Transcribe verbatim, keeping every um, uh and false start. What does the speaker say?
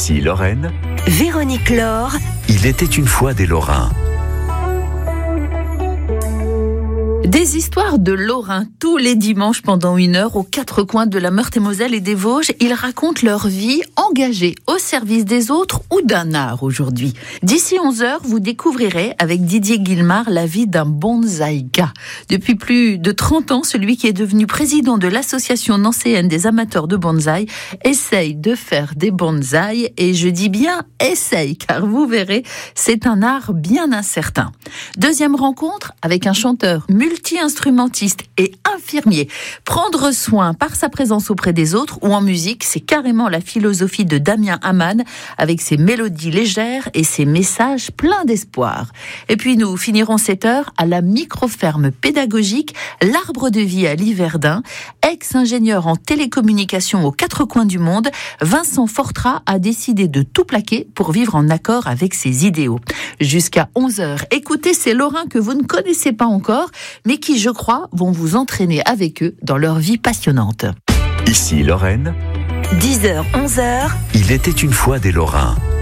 Ici Lorraine. Véronique Laure. Il était une fois des Lorrains. Des histoires de Lorrains tous les dimanches pendant une heure aux quatre coins de la Meurthe-et-Moselle et des Vosges. Ils racontent leur vie engagée au service des autres ou d'un art aujourd'hui. D'ici onze heures, vous découvrirez avec Didier Guillemard la vie d'un bonsaï-gars. Depuis plus de trente ans, celui qui est devenu président de l'association nancéenne des amateurs de bonsaï essaye de faire des bonsaïs. Et je dis bien essaye, car vous verrez, c'est un art bien incertain. Deuxième rencontre avec un chanteur multi-instrumentiste et infirmier. Prendre soin par sa présence auprès des autres ou en musique, c'est carrément la philosophie de Damien Amann avec ses mélodies légères et ses messages pleins d'espoir. Et puis nous finirons cette heure à la micro-ferme pédagogique L'Arbre de Vie à Liverdun. Ex-ingénieur en télécommunications aux quatre coins du monde, Vincent Fortrat a décidé de tout plaquer pour vivre en accord avec ses idéaux. Jusqu'à onze heures, écoutez ces Lorrains que vous ne connaissez pas encore, mais qui, je crois, vont vous entraîner avec eux dans leur vie passionnante. Ici Lorraine. dix heures, onze heures. Il était une fois des Lorrains.